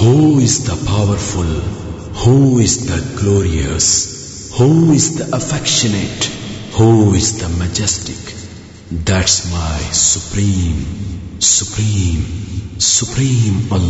Who is the powerful? Who is the glorious? Who is the affectionate? Who is the majestic? That's my supreme Allah.